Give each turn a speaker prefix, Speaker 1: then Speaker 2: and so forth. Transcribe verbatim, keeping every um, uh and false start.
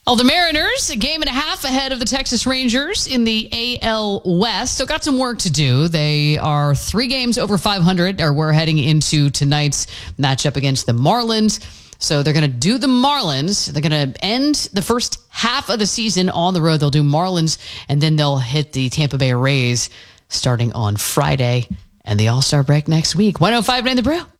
Speaker 1: Well, the Mariners, a game and a half ahead of the Texas Rangers in the A L West. So got some work to do. They are three games over five hundred, or we're heading into tonight's matchup against the Marlins. So they're going to do the Marlins. They're going to end the first half of the season on the road. They'll do Marlins, and then they'll hit the Tampa Bay Rays starting on Friday and the All-Star break next week. one oh five nine The Brew.